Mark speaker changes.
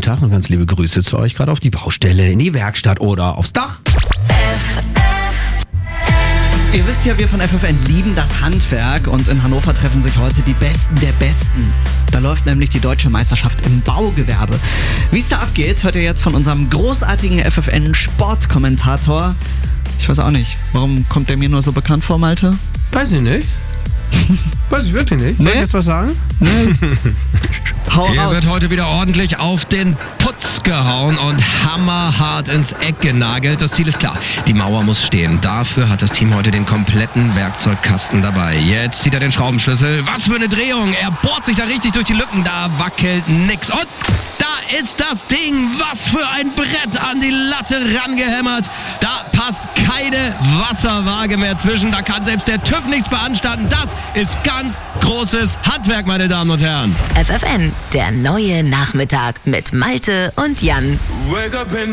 Speaker 1: Tag und ganz liebe Grüße zu euch gerade auf die Baustelle, in die Werkstatt oder aufs Dach.
Speaker 2: Ihr wisst ja, wir von FFN lieben das Handwerk und in Hannover treffen sich heute die Besten der Besten. Da läuft nämlich die Deutsche Meisterschaft im Baugewerbe. Wie es da abgeht, hört ihr jetzt von unserem großartigen FFN-Sportkommentator. Ich weiß auch nicht, warum kommt der mir nur so bekannt vor, Malte?
Speaker 1: Weiß ich nicht. Weiß ich wirklich nicht.
Speaker 2: Nee?
Speaker 1: Soll ich jetzt was sagen?
Speaker 2: Nee. Hau
Speaker 3: Hier
Speaker 2: raus.
Speaker 3: wird heute wieder ordentlich auf den Putz gehauen und hammerhart ins Eck genagelt. Das Ziel ist klar, die Mauer muss stehen. Dafür hat das Team heute den kompletten Werkzeugkasten dabei. Jetzt zieht er den Schraubenschlüssel. Was für eine Drehung! Er bohrt sich da richtig durch die Lücken. Da wackelt nix. Und da ist das Ding. Was für ein Brett an die Latte rangehämmert. Da passt keine Wasserwaage mehr zwischen. Da kann selbst der TÜV nichts beanstanden. Das ist ganz großes Handwerk, meine Damen und Herren.
Speaker 4: FFN, der neue Nachmittag mit Malte und Jan.